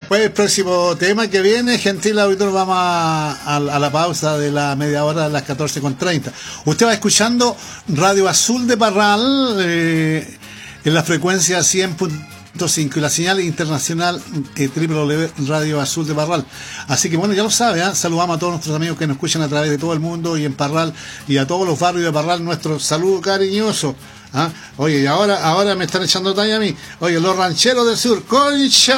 después el próximo tema que viene, gentil auditor, vamos a la pausa de la media hora a las 14:30. Usted va escuchando Radio Azul de Parral en la frecuencia 100.5 y la señal internacional www.radio Azul de Parral. Así que bueno, ya lo sabe, saludamos a todos nuestros amigos que nos escuchan a través de todo el mundo y en Parral y a todos los barrios de Parral, nuestro saludo cariñoso. Oye, y ahora me están echando talla a mí. Oye, los rancheros del sur, concha